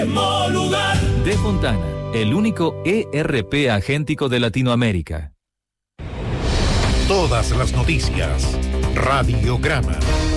mismo lugar. De Fontana, el único ERP agéntico de Latinoamérica. Todas las noticias. Radiograma.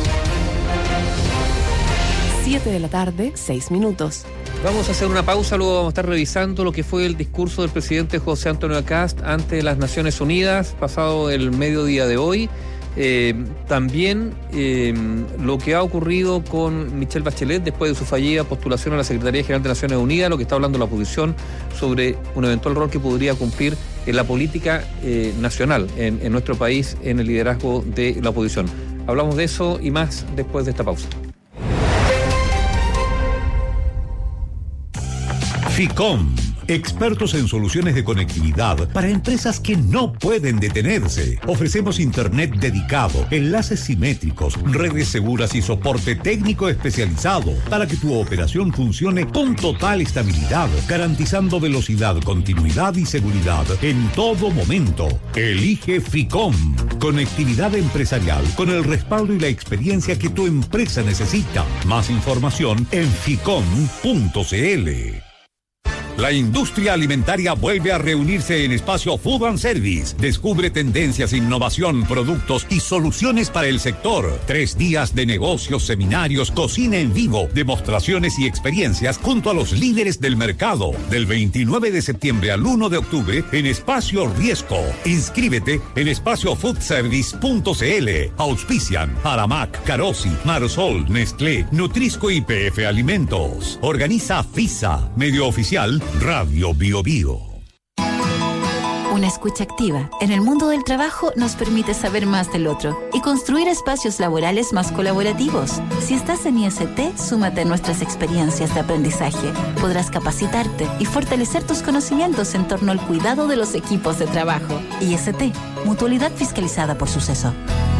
7 de la tarde, 6 minutos. Vamos a hacer una pausa, luego vamos a estar revisando lo que fue el discurso del presidente José Antonio Kast ante las Naciones Unidas, pasado el mediodía de hoy. También lo que ha ocurrido con Michelle Bachelet después de su fallida postulación a la Secretaría General de Naciones Unidas, lo que está hablando la oposición sobre un eventual rol que podría cumplir en la política nacional en nuestro país, en el liderazgo de la oposición. Hablamos de eso y más después de esta pausa. FICOM, expertos en soluciones de conectividad para empresas que no pueden detenerse. Ofrecemos internet dedicado, enlaces simétricos, redes seguras y soporte técnico especializado para que tu operación funcione con total estabilidad, garantizando velocidad, continuidad y seguridad en todo momento. Elige FICOM, conectividad empresarial con el respaldo y la experiencia que tu empresa necesita. Más información en ficom.cl. La industria alimentaria vuelve a reunirse en Espacio Food and Service. Descubre tendencias, innovación, productos y soluciones para el sector. 3 días de negocios, seminarios, cocina en vivo, demostraciones y experiencias junto a los líderes del mercado. Del 29 de septiembre al 1 de octubre en Espacio Riesco. Inscríbete en espaciofoodservice.cl. Auspician Aramac, Carosi, Marsol, Nestlé, Nutrisco y PF Alimentos. Organiza FISA, medio oficial Radio Bio Bio. Una escucha activa en el mundo del trabajo nos permite saber más del otro y construir espacios laborales más colaborativos. Si estás en IST, súmate a nuestras experiencias de aprendizaje. Podrás capacitarte y fortalecer tus conocimientos en torno al cuidado de los equipos de trabajo. IST, Mutualidad Fiscalizada por Suceso.